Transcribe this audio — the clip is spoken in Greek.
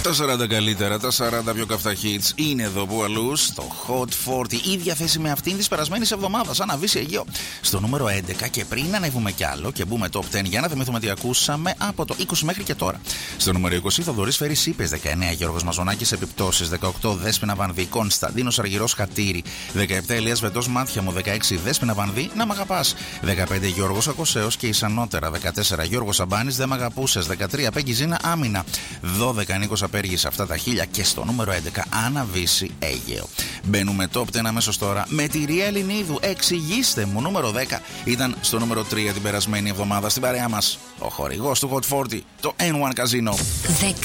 Τα 40 καλύτερα, τα 40 πιο καυτά hits είναι εδώ που αλλού στο Hot 40. Ίδια θέση με αυτήν τη περασμένη εβδομάδα. Αναβήσει Αιγαίο. Στο νούμερο 11 και πριν ανέβουμε κι άλλο και μπούμε top 10 για να θυμηθούμε τι ακούσαμε από το 20 μέχρι και τώρα. Στο νούμερο 20 Θοδωρής Φέρης Ήπες, 19 Γιώργος Μαζονάκης Επιπτώσεις, 18 Δέσποινα Βανδύ Κωνσταντίνος Αργυρός Χατήρι, 17 Ηλίας Βετός Μάτια μου, 16 Δέσποινα Βανδύ Να Μ' Αγαπάς, 15 Γιώργος Ακοσέος και Ισανότερα, 14 Γιώργος Αμπάνης Δεν Μ' Αγαπούσες, 13 Πέγγι Ζήνα Άμυνα, 12 Νίκος Απέργης Αυτά τα χίλια και στο νούμερο 11 Αναβήσει Αίγαιο. Μπαίνουμε top 10 αμέσως τώρα με τη Ρία Ελληνίδου. Εξηγήστε μου, νούμερο 10 ήταν στο νούμερο 3 την περασμένη εβδομάδα στην παρέα μας. Ο χορηγός του Hot 40, το N1 Casino. 10.